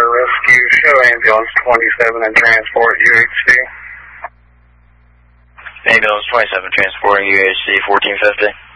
Rescue, show ambulance 27 and transport UHC. Ambulance 27 transporting UHC 1450.